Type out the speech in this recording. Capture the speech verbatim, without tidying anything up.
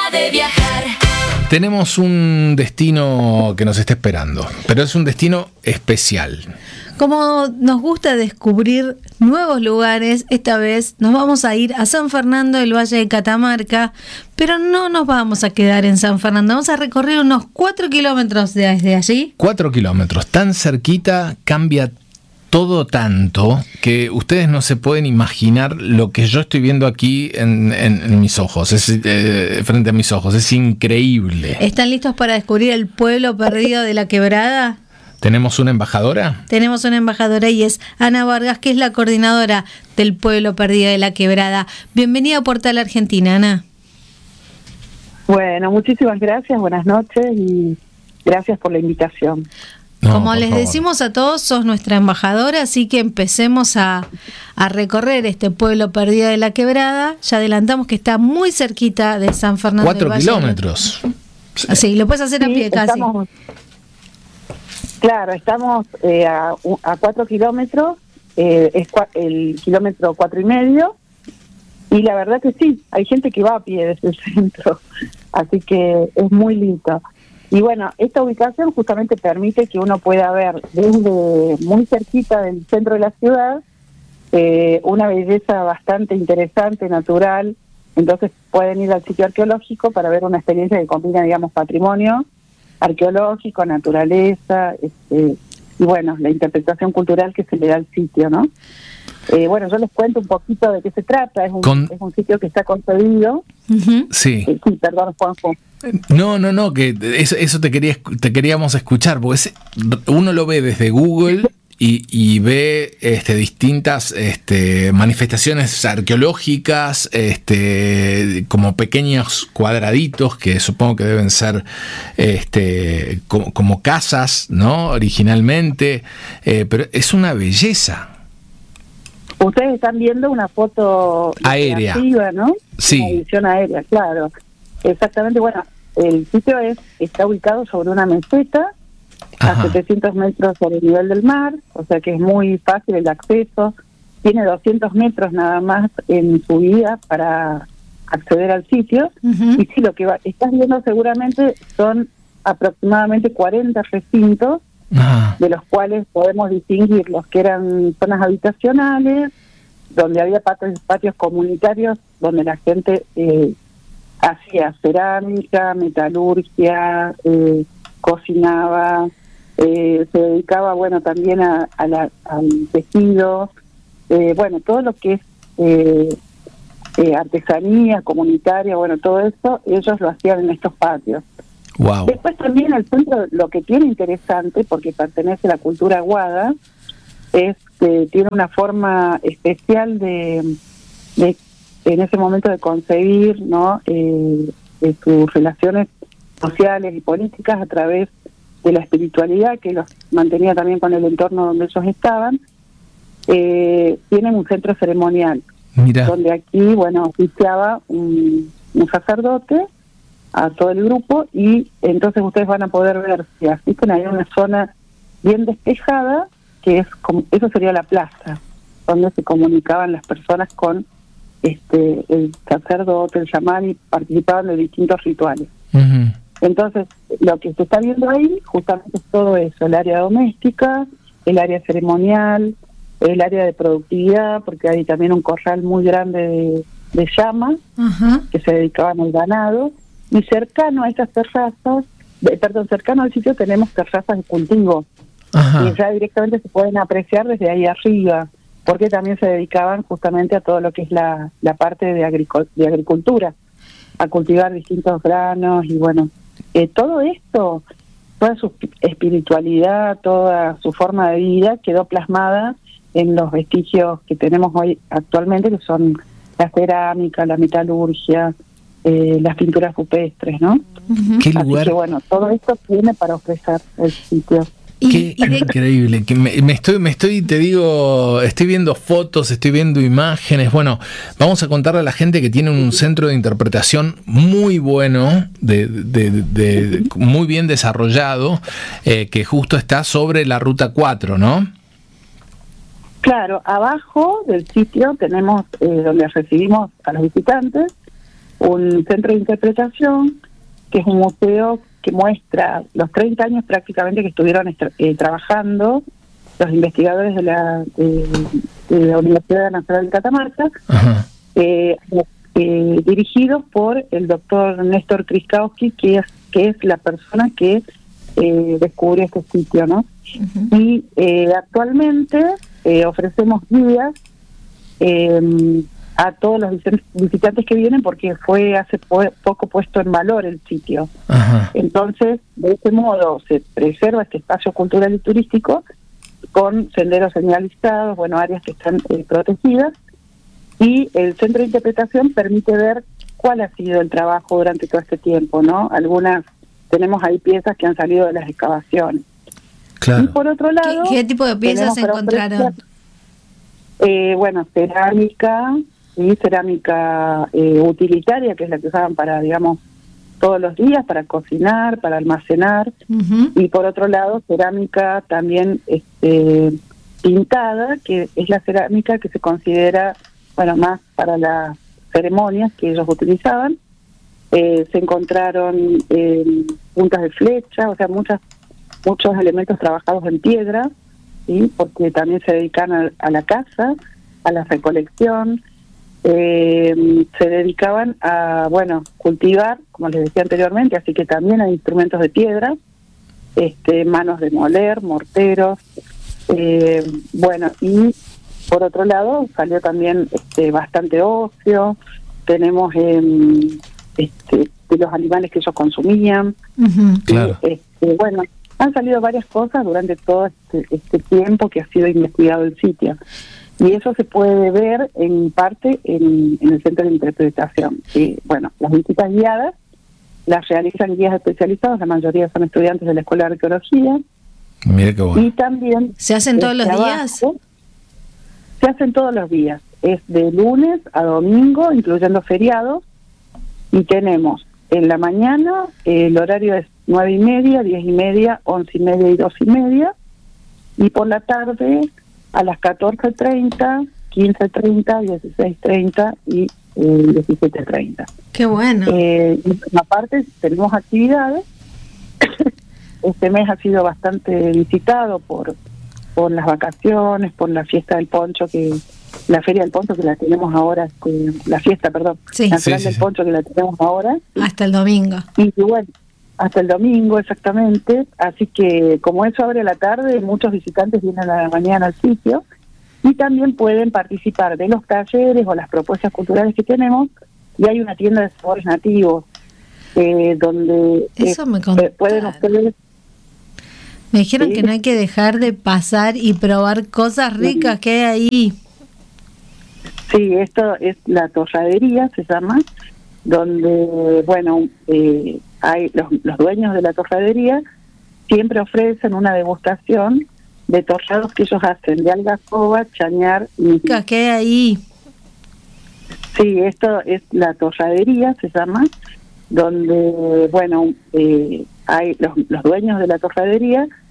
de viajar. Tenemos un destino que nos está esperando, pero es un destino especial. Como nos gusta descubrir nuevos lugares, esta vez nos vamos a ir a San Fernando del Valle de Catamarca, pero no nos vamos a quedar en San Fernando, vamos a recorrer unos cuatro kilómetros desde allí. Cuatro kilómetros, tan cerquita, cambia todo tanto que ustedes no se pueden imaginar lo que yo estoy viendo aquí en, en, en mis ojos, es, eh, frente a mis ojos, es increíble. ¿Están listos para descubrir el pueblo perdido de La Quebrada? ¿Tenemos una embajadora? Tenemos una embajadora y es Ana Vargas, que es la coordinadora del pueblo perdido de La Quebrada. Bienvenida a Portal Argentina, Ana. Bueno, muchísimas gracias, buenas noches y gracias por la invitación. No, Como les favor. decimos a todos, sos nuestra embajadora, así que empecemos a, a recorrer este pueblo perdido de La Quebrada. Ya adelantamos que está muy cerquita de San Fernando Cuatro del Valle. kilómetros. Sí, lo puedes hacer a Sí, pie casi. estamos, claro, estamos eh, a, a cuatro kilómetros, eh, es cua- el kilómetro cuatro y medio, y la verdad que sí, hay gente que va a pie desde el centro, así que es muy lindo. Y bueno, esta ubicación justamente permite que uno pueda ver desde muy cerquita del centro de la ciudad eh, una belleza bastante interesante, natural. Entonces pueden ir al sitio arqueológico para ver una experiencia que combina, digamos, patrimonio arqueológico, naturaleza, este, y bueno, la interpretación cultural que se le da al sitio, ¿no? Eh, bueno, yo les cuento un poquito de qué se trata. Es un, Con... es un sitio que está concebido. Uh-huh. Sí. Eh, sí, perdón, Juanjo. No, no, no, que eso, eso te quería te queríamos escuchar, porque es, uno lo ve desde Google y, y ve este, distintas este, manifestaciones arqueológicas, este, como pequeños cuadraditos que supongo que deben ser este, como, como casas, ¿no? Originalmente, eh, pero es una belleza. Ustedes están viendo una foto Aérea. Activa, ¿no? Sí. Una edición aérea, claro. Exactamente, bueno, el sitio es está ubicado sobre una meseta, Ajá. a setecientos metros sobre el nivel del mar, o sea que es muy fácil el acceso. Tiene doscientos metros nada más en subida para acceder al sitio. Uh-huh. Y sí, lo que va, estás viendo seguramente son aproximadamente cuarenta recintos, Ah. de los cuales podemos distinguir los que eran zonas habitacionales, donde había patios, patios comunitarios, donde la gente eh, hacía cerámica, metalurgia, eh, cocinaba, eh, se dedicaba, bueno, también a, a la, al tejido, eh, bueno, todo lo que es eh, eh, artesanía comunitaria, bueno, todo eso, ellos lo hacían en estos patios. Wow. Después también el centro, lo que tiene interesante, porque pertenece a la cultura aguada, es que tiene una forma especial de, de en ese momento de concebir, ¿no? Eh, de sus relaciones sociales y políticas a través de la espiritualidad que los mantenía también con el entorno donde ellos estaban. Eh, tienen un centro ceremonial, Mira. donde aquí, bueno, oficiaba un, un sacerdote a todo el grupo, y entonces ustedes van a poder ver si asisten ahí a una zona bien despejada, que es como, eso sería la plaza, donde se comunicaban las personas con este el sacerdote, el chamán, y participaban de distintos rituales. Uh-huh. Entonces, lo que se está viendo ahí justamente es todo eso, el área doméstica, el área ceremonial, el área de productividad, porque hay también un corral muy grande de, de llamas, Uh-huh. que se dedicaban al ganado. Y cercano a estas terrazas, de, perdón, cercano al sitio tenemos terrazas de cultivo. Ajá. Y ya directamente se pueden apreciar desde ahí arriba, porque también se dedicaban justamente a todo lo que es la, la parte de, agricol- de agricultura, a cultivar distintos granos y bueno, eh, todo esto, toda su espiritualidad, toda su forma de vida quedó plasmada en los vestigios que tenemos hoy actualmente, que son la cerámica, la metalurgia, Eh, las pinturas rupestres, ¿no? Uh-huh. Qué Así lugar. que bueno, todo esto tiene para ofrecer el sitio. Qué Y, y de, increíble, que me, me estoy, me estoy, te digo, estoy viendo fotos, estoy viendo imágenes. Bueno, vamos a contarle a la gente que tiene un centro de interpretación muy bueno, de, de, de, de muy bien desarrollado, eh, que justo está sobre la ruta cuatro, ¿no? Claro, abajo del sitio tenemos eh, donde recibimos a los visitantes, un centro de interpretación, que es un museo que muestra los treinta años prácticamente que estuvieron eh, trabajando los investigadores de la, de, de la Universidad Nacional de Catamarca, eh, eh, dirigidos por el doctor Néstor Kriskowski, que es, que es la persona que eh, descubrió este sitio, ¿no? Uh-huh. Y eh, actualmente eh, ofrecemos guías eh, a todos los visitantes que vienen, porque fue hace po- poco puesto en valor el sitio. Ajá. Entonces, de ese modo se preserva este espacio cultural y turístico con senderos señalizados, bueno, áreas que están eh, protegidas, y el centro de interpretación permite ver cuál ha sido el trabajo durante todo este tiempo, ¿no? Algunas, tenemos ahí piezas que han salido de las excavaciones. Claro. Y por otro lado... ¿Qué, qué tipo de piezas se encontraron? Eh, bueno, cerámica... y cerámica eh, utilitaria, que es la que usaban para, digamos, todos los días, para cocinar, para almacenar, uh-huh. y por otro lado, cerámica también este, pintada, que es la cerámica que se considera, bueno, más para las ceremonias que ellos utilizaban. Eh, se encontraron eh, puntas de flecha, o sea, muchas muchos elementos trabajados en piedra, ¿sí? Porque también se dedican a, a la caza, a la recolección. Eh, se dedicaban a, bueno, cultivar, como les decía anteriormente, así que también hay instrumentos de piedra, este, manos de moler, morteros, eh, bueno, y por otro lado salió también este, bastante ocio, tenemos eh, este, de los animales que ellos consumían, uh-huh. Claro. y, este, bueno, han salido varias cosas durante todo este, este tiempo que ha sido investigado el sitio. Y eso se puede ver en parte en, en el centro de interpretación. Y, bueno, las visitas guiadas las realizan guías especializados, la mayoría son estudiantes de la Escuela de Arqueología. Mira qué bueno. Y también... ¿Se hacen todos los días? Se hacen todos los días. Es de lunes a domingo, incluyendo feriados. Y tenemos en la mañana, el horario es nueve y media, diez y media, once y media y dos y media. Y por la tarde... a las catorce treinta, quince treinta, dieciséis treinta y eh, diecisiete treinta. Qué bueno. Eh, y aparte tenemos actividades. Este mes ha sido bastante visitado por por las vacaciones, por la fiesta del poncho, que la feria del poncho que la tenemos ahora, que, la fiesta, perdón, sí. la sí, feria sí, del sí. poncho que la tenemos ahora. Hasta el domingo. Y bueno, hasta el domingo exactamente, así que como eso abre a la tarde, muchos visitantes vienen a la mañana al sitio y también pueden participar de los talleres o las propuestas culturales que tenemos, y hay una tienda de sabores nativos eh, donde eso eh, me contaron. pueden ustedes... Me dijeron ¿sí? que no hay que dejar de pasar y probar cosas ricas sí. que hay ahí. Sí, esto es la torradería, se llama, donde, bueno, eh, hay los, los dueños de la torradería siempre ofrecen una degustación de torrados que ellos hacen de algarroba, chañar y... ¿Qué hay ahí? Sí, esto es la torradería, se llama, donde, bueno, eh, hay los, los dueños de la torradería